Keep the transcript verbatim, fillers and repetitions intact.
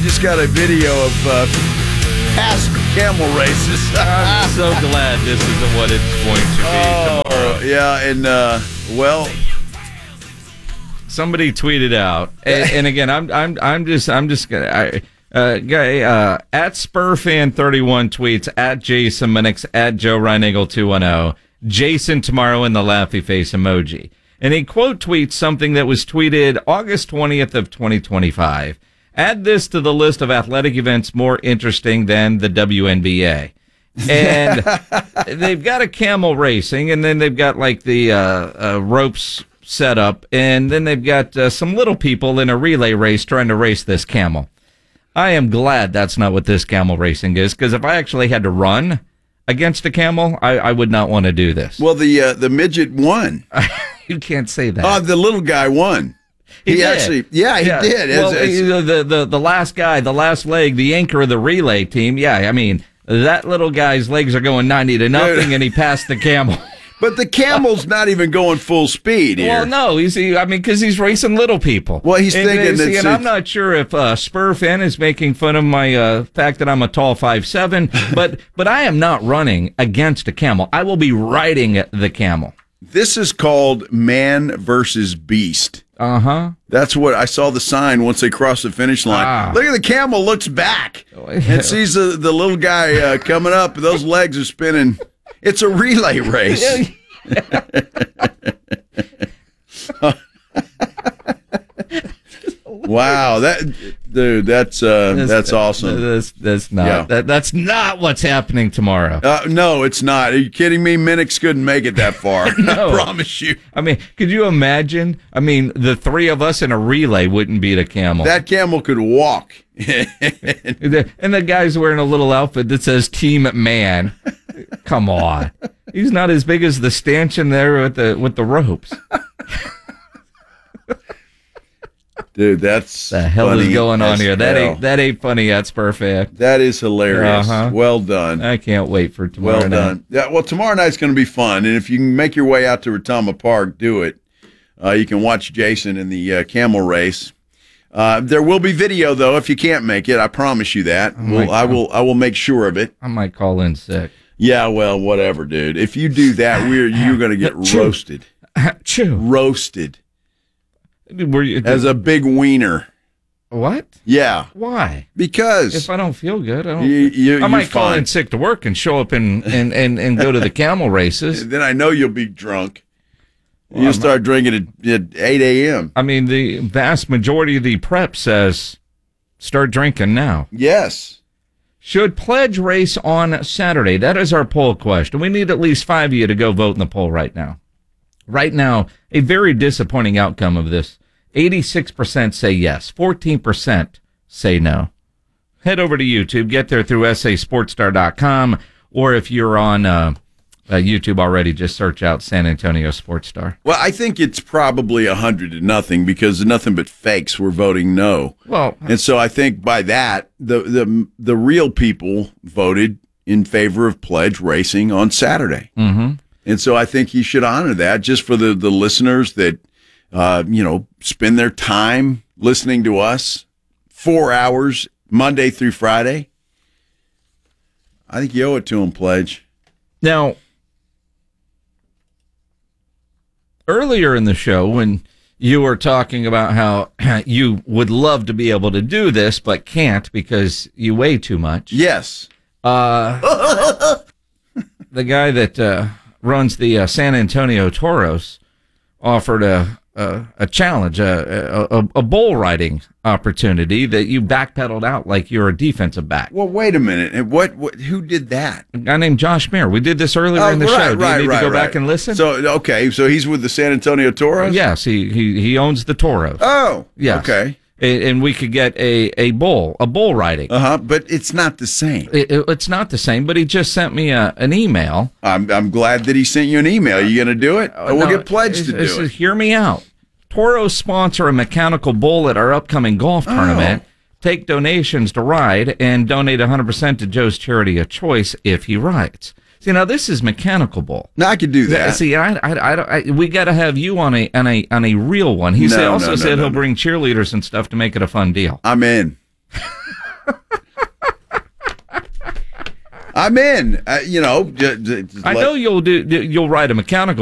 just got a video of uh, past camel races. I'm so glad this isn't what it's going to be oh, tomorrow. Yeah, and, uh, well... Somebody tweeted out, and, and again, I'm I'm I'm just I'm just gonna I, uh, guy uh, at Spurfan thirty-one tweets at Jason Minix at Joe Reinagle two one zero Jason tomorrow in the laughy face emoji, and he quote tweets something that was tweeted August twentieth of twenty twenty-five. Add this to the list of athletic events more interesting than the W N B A. And they've got a camel racing, and then they've got like the uh, uh, ropes set up, and then they've got uh, some little people in a relay race trying to race this camel. I am glad that's not what this camel racing is, because if I actually had to run against a camel, I, I would not want to do this. Well, the uh, the midget won. You can't say that. Oh, the little guy won. He, he actually, yeah, he yeah. did. Well, as, as, the, the, the last guy, the last leg, the anchor of the relay team, yeah, I mean, that little guy's legs are going ninety to nothing, Dude. and he passed the camel. But the camel's not even going full speed here. Well, no, he's, he, I mean, because he's racing little people. Well, he's and, thinking see, that. And I'm not sure if uh, Spurfan is making fun of my uh, fact that I'm a tall five seven, but but I am not running against a camel. I will be riding the camel. This is called man versus beast. Uh huh. That's what I saw the sign once they crossed the finish line. Ah. Look at the camel, looks back and sees the, the little guy uh, coming up. Those legs are spinning. It's a relay race. Wow, that dude, that's uh, that's, that's awesome. That's, that's not yeah. that, that's not what's happening tomorrow. Uh, no, it's not. Are you kidding me? Minix couldn't make it that far. No. I promise you. I mean, could you imagine? I mean, the three of us in a relay wouldn't beat a camel. That camel could walk. And the guy's wearing a little outfit that says Team Man. Come on, he's not as big as the stanchion there with the with the ropes. Dude, that's the hell funny is going on here. That hell. ain't that ain't funny. That's perfect. That is hilarious. Uh-huh. Well done. I can't wait for tomorrow. Well done. Night. Yeah. Well, tomorrow night's going to be fun, and if you can make your way out to Retama Park, do it. Uh, you can watch Jason in the uh, camel race. Uh, there will be video though if you can't make it. I promise you that. I, we'll, I will. I will make sure of it. I might call in sick. Yeah. Well, whatever, dude. If you do that, we're you're going to get roasted. Chew. Roasted. Were you as a big wiener? What? Yeah. Why? Because if I don't feel good, I don't. You, you, I might call fine. in sick to work and show up and, and, and, and go to the camel races. Then I know you'll be drunk. Well, you'll start drinking at, at eight a.m. I mean, the vast majority of the prep says start drinking now. Yes. Should Pledge race on Saturday? That is our poll question. We need at least five of you to go vote in the poll right now. Right now, a very disappointing outcome of this. eighty-six percent say yes. fourteen percent say no. Head over to YouTube. Get there through S A Sports Star dot com. Or if you're on uh, uh, YouTube already, just search out San Antonio Sports Star. Well, I think it's probably one hundred to nothing because nothing but fakes were voting no. Well, and so I think by that, the, the, the real people voted in favor of Pledge racing on Saturday. Mm-hmm. And so I think you should honor that just for the, the listeners that, uh, you know, spend their time listening to us four hours Monday through Friday. I think you owe it to them, Pledge. Now, earlier in the show when you were talking about how you would love to be able to do this but can't because you weigh too much. Yes. Uh, the guy that... Uh, runs the uh, San Antonio Toros, offered a a, a challenge, a, a a bull riding opportunity that you backpedaled out like you're a defensive back. Well, wait a minute. And what? what who did that? A guy named Josh Mayer. We did this earlier oh, in the right, show. Do right, you need right, to go right. back and listen? So okay, so he's with the San Antonio Toros. Yes, he he he owns the Toros. Oh, yes. Okay. And we could get a, a bull, a bull riding. Uh-huh, but it's not the same. It, it, it's not the same, but he just sent me a, an email. I'm I'm glad that he sent you an email. Are you going to do it? Uh, or we'll no, get Pledge to do it. it. Hear me out. Toros sponsor a mechanical bull at our upcoming golf tournament. Oh. Take donations to ride and donate one hundred percent to Joe's charity of choice if he rides. See, now this is mechanical bull. No, I could do that. See, I, I, I, I we got to have you on a on a on a real one. He no, said, also no, no, said no, he'll no. bring cheerleaders and stuff to make it a fun deal. I'm in. I'm in. Uh, you know, j- j- I let- know you'll do. You'll write a mechanical